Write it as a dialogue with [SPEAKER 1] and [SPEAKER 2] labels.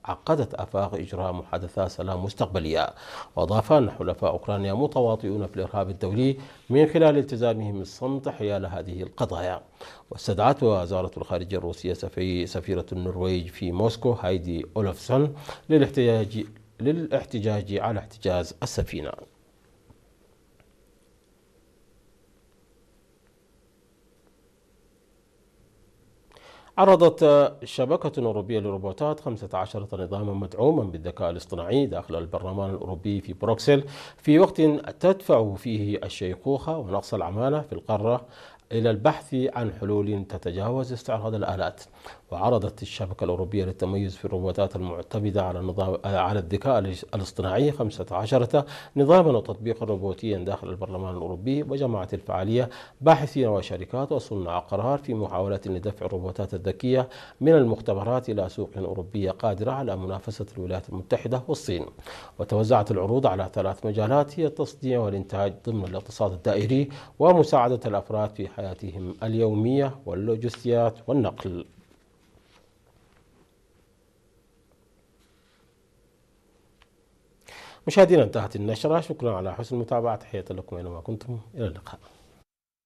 [SPEAKER 1] عقدت آفاق إجراء محادثات سلام مستقبلية. وأضاف أن حلفاء أوكرانيا متواطئون في الإرهاب الدولي من خلال التزامهم الصمت حيال هذه القضايا. واستدعت وزارة الخارجية الروسية سفيرة النرويج في موسكو هايدي أولفسون للاحتجاج على احتجاز السفينة. عرضت شبكة أوروبية للروبوتات 15 نظاما مدعوما بالذكاء الاصطناعي داخل البرلمان الأوروبي في بروكسل في وقت تدفع فيه الشيخوخة ونقص العمالة في القارة إلى البحث عن حلول تتجاوز استعراض الآلات. وعرضت الشبكة الأوروبية للتميز في الروبوتات المعتمدة على الذكاء الاصطناعي 15 نظاما وتطبيقا روبوتيا داخل البرلمان الأوروبي، وجمعت الفعالية باحثين وشركات وصناع قرار في محاولة لدفع الروبوتات الذكية من المختبرات إلى سوق أوروبية قادرة على منافسة الولايات المتحدة والصين. وتوزعت العروض على 3 مجالات هي التصنيع والإنتاج ضمن الاقتصاد الدائري، ومساعدة الأفراد في حياتهم اليومية، واللوجستيات والنقل. مشاهدينا، انتهت النشرة. شكرا على حسن المتابعة. تحية لكم أينما كنتم. إلى اللقاء.